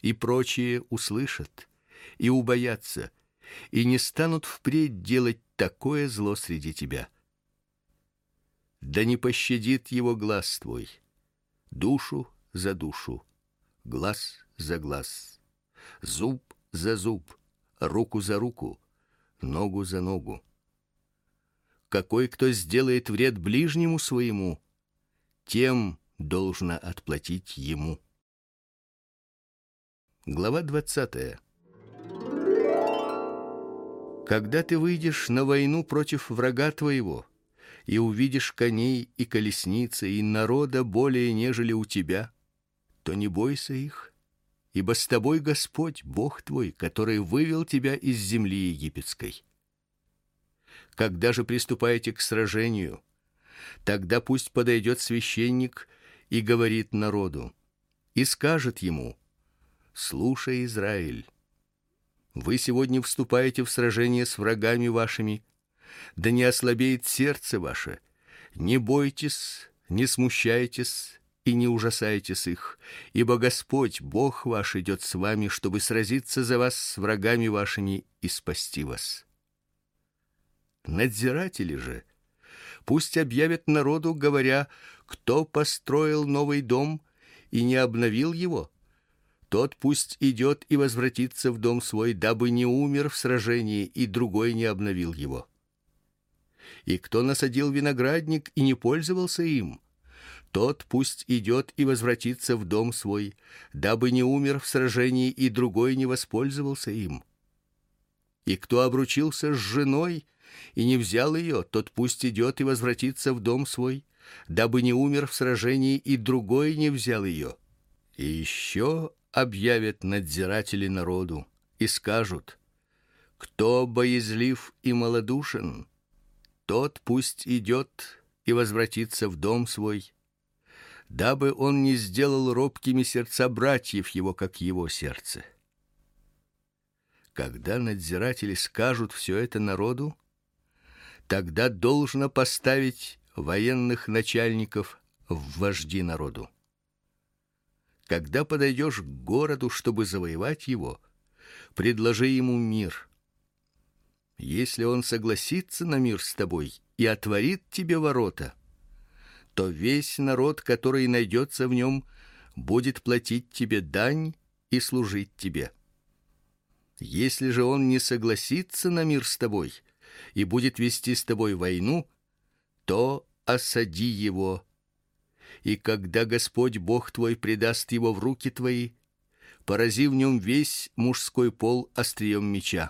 и прочие услышат и убоятся, и не станут впредь делать такое зло среди тебя. Да не пощадит его глаз твой, душу за душу, глаз за глаз, зуб за зуб, руку за руку, ногу за ногу. Какой кто сделает вред ближнему своему, тем должно отплатить ему. Глава 20. Когда ты выйдешь на войну против врага твоего, и увидишь коней и колесницы, и народа более, нежели у тебя, то не бойся их, ибо с тобой Господь, Бог твой, который вывел тебя из земли египетской. Когда же приступаете к сражению, тогда пусть подойдет священник и говорит народу, и скажет ему: слушай, Израиль, вы сегодня вступаете в сражение с врагами вашими, да не ослабеет сердце ваше, не бойтесь, не смущайтесь и не ужасайтесь их, ибо Господь, Бог ваш, идет с вами, чтобы сразиться за вас с врагами вашими и спасти вас. Надзиратели же пусть объявят народу, говоря: кто построил новый дом и не обновил его, тот пусть идет и возвратится в дом свой, дабы не умер в сражении и другой не обновил его. И кто насадил виноградник и не пользовался им, тот пусть идет и возвратится в дом свой, дабы не умер в сражении и другой не воспользовался им. И кто обручился с женой и не взял ее, тот пусть идет и возвратится в дом свой, дабы не умер в сражении и другой не взял ее. И еще объявят надзиратели народу и скажут: кто боязлив и малодушен, тот пусть идет и возвратится в дом свой, дабы он не сделал робкими сердца братьев его, как его сердце. Когда надзиратели скажут все это народу, тогда должно поставить военных начальников в вожди народу. Когда подойдешь к городу, чтобы завоевать его, предложи ему мир. Если он согласится на мир с тобой и отворит тебе ворота, то весь народ, который найдется в нем, будет платить тебе дань и служить тебе. Если же он не согласится на мир с тобой и будет вести с тобой войну, то осади его. И когда Господь Бог твой предаст его в руки твои, порази в нем весь мужской пол острием меча.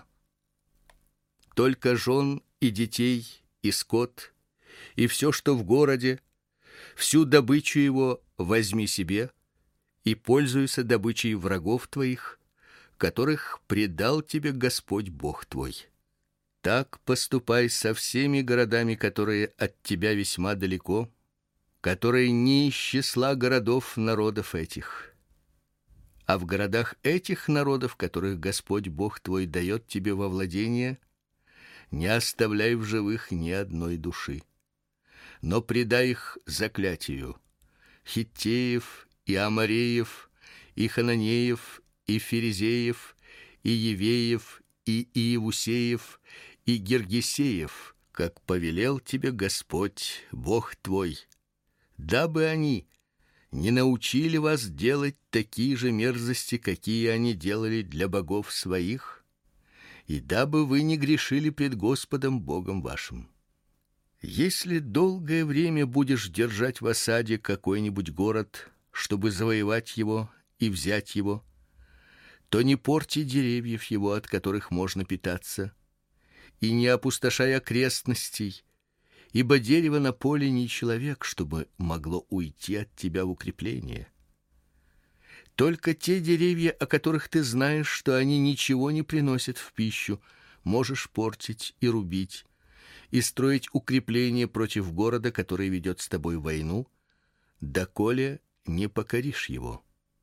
Только жен и детей, и скот, и все, что в городе, всю добычу его возьми себе и пользуйся добычей врагов твоих, которых предал тебе Господь Бог твой. Так поступай со всеми городами, которые от тебя весьма далеко, которые не из числа городов народов этих. А в городах этих народов, которых Господь Бог твой дает тебе во владение, не оставляй в живых ни одной души, но предай их заклятию: хиттеев и амореев, и хананеев, и ферезеев, и евеев, и иевусеев, и гиргесеев, как повелел тебе Господь Бог твой, дабы они не научили вас делать такие же мерзости, какие они делали для богов своих, и дабы вы не грешили пред Господом Богом вашим. Если долгое время будешь держать в осаде какой-нибудь город, чтобы завоевать его и взять его, то не порти деревьев его, от которых можно питаться, и не опустошай окрестностей, ибо дерево на поле не человек, чтобы могло уйти от тебя в укрепление. Только те деревья, о которых ты знаешь, что они ничего не приносят в пищу, можешь портить и рубить, и строить укрепление против города, который ведет с тобой войну, доколе не покоришь его.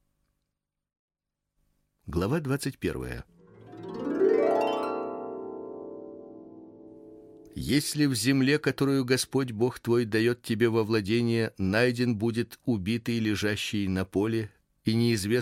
Глава 21. Если в земле, которую Господь Бог твой дает тебе во владение, найден будет убитый, лежащий на поле, и неизвестно,